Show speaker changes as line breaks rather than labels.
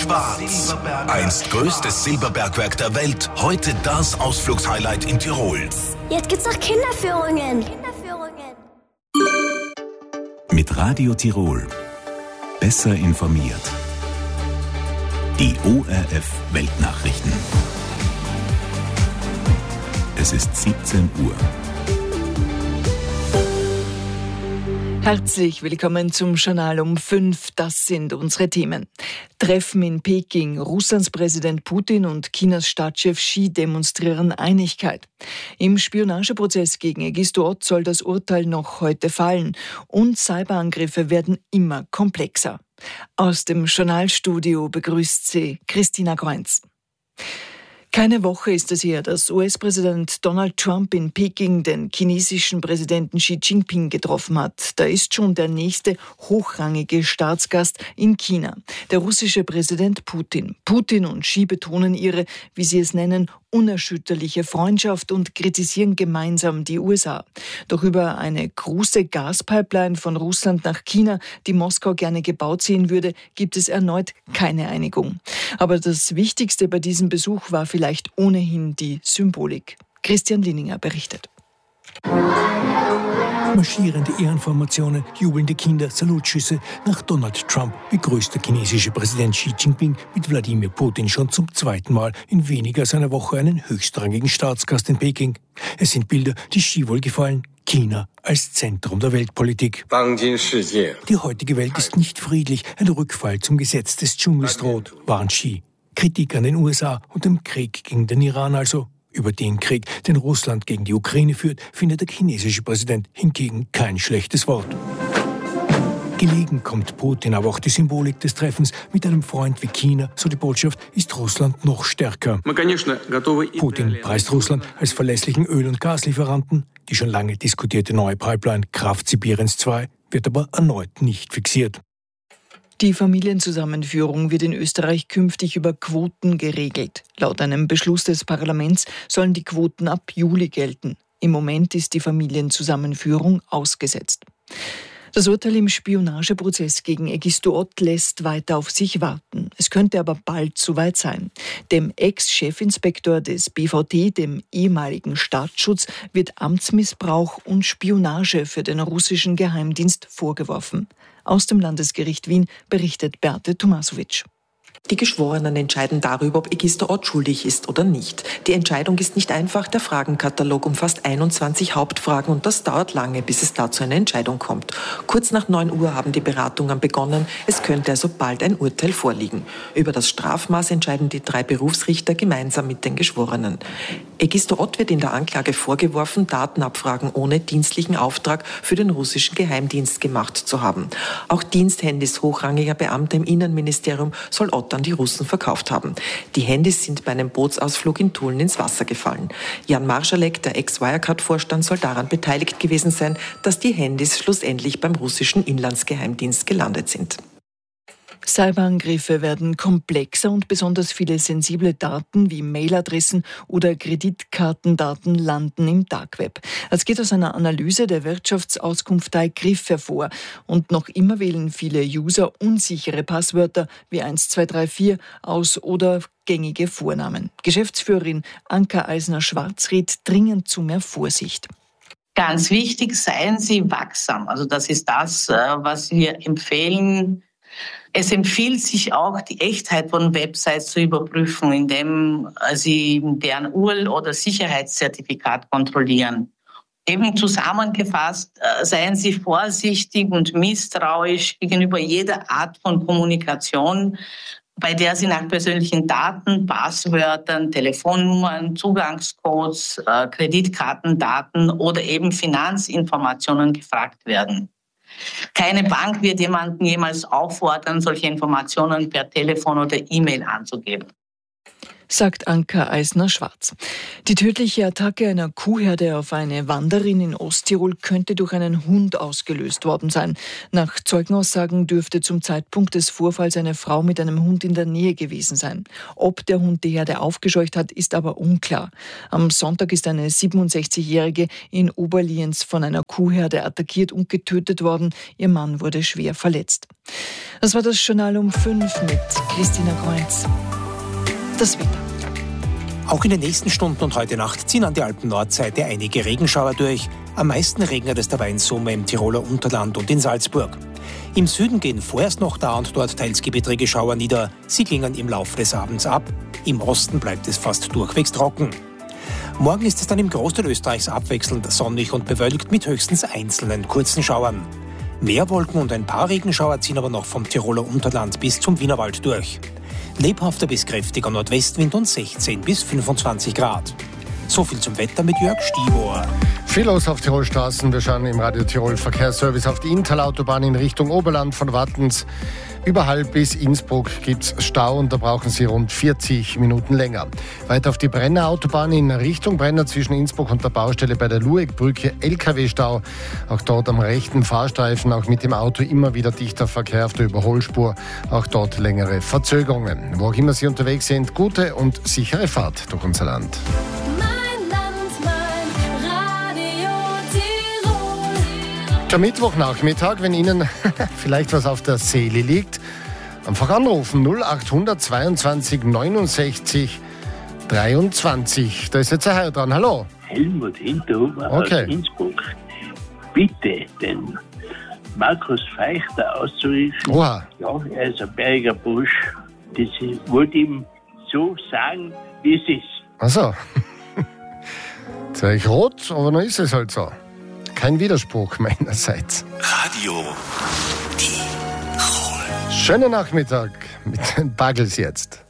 Schwarz. Einst größtes Silberbergwerk der Welt, heute das Ausflugshighlight in Tirol.
Jetzt gibt's noch Kinderführungen.
Mit Radio Tirol. Besser informiert. Die ORF Weltnachrichten. Es ist 17 Uhr.
Herzlich willkommen zum Journal um 5. Das sind unsere Themen. Treffen in Peking. Russlands Präsident Putin und Chinas Staatschef Xi demonstrieren Einigkeit. Im Spionageprozess gegen Egisto Ott soll das Urteil noch heute fallen. Und Cyberangriffe werden immer komplexer. Aus dem Journalstudio begrüßt sie Christina Kreunz. Keine Woche ist es her, dass US-Präsident Donald Trump in Peking den chinesischen Präsidenten Xi Jinping getroffen hat. Da ist schon der nächste hochrangige Staatsgast in China, der russische Präsident Putin. Putin und Xi betonen ihre, wie sie es nennen, unerschütterliche Freundschaft und kritisieren gemeinsam die USA. Doch über eine große Gaspipeline von Russland nach China, die Moskau gerne gebaut sehen würde, gibt es erneut keine Einigung. Aber das Wichtigste bei diesem Besuch war vielleicht ohnehin die Symbolik. Christian Linninger berichtet.
Marschierende Ehrenformationen, jubelnde Kinder, Salutschüsse. Nach Donald Trump begrüßt der chinesische Präsident Xi Jinping mit Wladimir Putin schon zum zweiten Mal in weniger als einer Woche einen höchstrangigen Staatsgast in Peking. Es sind Bilder, die Xi wohlgefallen. China als Zentrum der Weltpolitik. Die heutige Welt ist nicht friedlich. Ein Rückfall zum Gesetz des Dschungels droht, warnt Xi. Kritik an den USA und dem Krieg gegen den Iran also. Über den Krieg, den Russland gegen die Ukraine führt, findet der chinesische Präsident hingegen kein schlechtes Wort. Gelegen kommt Putin aber auch die Symbolik des Treffens mit einem Freund wie China, so die Botschaft, ist Russland noch stärker. Putin preist Russland als verlässlichen Öl- und Gaslieferanten. Die schon lange diskutierte neue Pipeline Kraft Sibiriens 2 wird aber erneut nicht fixiert.
Die Familienzusammenführung wird in Österreich künftig über Quoten geregelt. Laut einem Beschluss des Parlaments sollen die Quoten ab Juli gelten. Im Moment ist die Familienzusammenführung ausgesetzt. Das Urteil im Spionageprozess gegen Egisto Ott lässt weiter auf sich warten. Es könnte aber bald soweit sein. Dem Ex-Chefinspektor des BVT, dem ehemaligen Staatsschutz, wird Amtsmissbrauch und Spionage für den russischen Geheimdienst vorgeworfen. Aus dem Landesgericht Wien berichtet Berthe Tomasowitsch.
Die Geschworenen entscheiden darüber, ob Egisto Ott schuldig ist oder nicht. Die Entscheidung ist nicht einfach. Der Fragenkatalog umfasst 21 Hauptfragen und das dauert lange, bis es da zu einer Entscheidung kommt. Kurz nach 9 Uhr haben die Beratungen begonnen. Es könnte also bald ein Urteil vorliegen. Über das Strafmaß entscheiden die 3 Berufsrichter gemeinsam mit den Geschworenen. Egisto Ott wird in der Anklage vorgeworfen, Datenabfragen ohne dienstlichen Auftrag für den russischen Geheimdienst gemacht zu haben. Auch Diensthandys hochrangiger Beamter im Innenministerium soll Ott an die Russen verkauft haben. Die Handys sind bei einem Bootsausflug in Tulln ins Wasser gefallen. Jan Marschalek, der Ex-Wirecard-Vorstand, soll daran beteiligt gewesen sein, dass die Handys schlussendlich beim russischen Inlandsgeheimdienst gelandet sind.
Cyberangriffe werden komplexer und besonders viele sensible Daten wie Mailadressen oder Kreditkartendaten landen im Dark Web. Das geht aus einer Analyse der Wirtschaftsauskunftei Griff hervor. Und noch immer wählen viele User unsichere Passwörter wie 1234 aus oder gängige Vornamen. Geschäftsführerin Anka Eisner-Schwarz rät dringend zu mehr Vorsicht.
Ganz wichtig, seien Sie wachsam. Also das ist das, was wir empfehlen. Es empfiehlt sich auch, die Echtheit von Websites zu überprüfen, indem Sie deren URL oder Sicherheitszertifikat kontrollieren. Eben zusammengefasst, seien Sie vorsichtig und misstrauisch gegenüber jeder Art von Kommunikation, bei der Sie nach persönlichen Daten, Passwörtern, Telefonnummern, Zugangscodes, Kreditkartendaten oder eben Finanzinformationen gefragt werden. Keine Bank wird jemanden jemals auffordern, solche Informationen per Telefon oder E-Mail anzugeben.
sagt Anka Eisner-Schwarz. Die tödliche Attacke einer Kuhherde auf eine Wanderin in Osttirol könnte durch einen Hund ausgelöst worden sein. Nach Zeugenaussagen dürfte zum Zeitpunkt des Vorfalls eine Frau mit einem Hund in der Nähe gewesen sein. Ob der Hund die Herde aufgescheucht hat, ist aber unklar. Am Sonntag ist eine 67-Jährige in Oberlienz von einer Kuhherde attackiert und getötet worden. Ihr Mann wurde schwer verletzt. Das war das Journal um 5 mit Christina Kreuz. Das Wetter.
Auch in den nächsten Stunden und heute Nacht ziehen an die Alpen-Nordseite einige Regenschauer durch. Am meisten regnet es dabei in Summe im Tiroler Unterland und in Salzburg. Im Süden gehen vorerst noch da und dort teils gebittrige Schauer nieder. Sie klingen im Laufe des Abends ab. Im Osten bleibt es fast durchwegs trocken. Morgen ist es dann im Großteil Österreichs abwechselnd sonnig und bewölkt mit höchstens einzelnen kurzen Schauern. Mehr Wolken und ein paar Regenschauer ziehen aber noch vom Tiroler Unterland bis zum Wienerwald durch. Lebhafter bis kräftiger Nordwestwind und 16 bis 25 Grad. So viel zum Wetter mit Jörg Stibor.
Viel los auf Tirolstraßen. Wir schauen im Radio Tirol Verkehrsservice auf die Inntal-Autobahn in Richtung Oberland von Wattens. Über Hall bis Innsbruck gibt es Stau und da brauchen Sie rund 40 Minuten länger. Weiter auf die Brenner Autobahn in Richtung Brenner zwischen Innsbruck und der Baustelle bei der Luegbrücke LKW-Stau. Auch dort am rechten Fahrstreifen, auch mit dem Auto immer wieder dichter Verkehr auf der Überholspur. Auch dort längere Verzögerungen. Wo auch immer Sie unterwegs sind, gute und sichere Fahrt durch unser Land. Am Mittwochnachmittag, wenn Ihnen vielleicht was auf der Seele liegt, einfach anrufen 0800 22 69 23. Da ist jetzt ein Herr dran. Hallo.
Helmut Hinterhuber aus Innsbruck. Bitte den Markus Feichter auszurufen.
Oha.
Ja, er ist ein bergiger Bursch. Das wollte ihm so sagen, wie es ist.
Ach so. Jetzt wäre ich rot, aber dann ist es halt so. Kein Widerspruch meinerseits.
Radio Tirol.
Schönen Nachmittag mit den Bagels jetzt.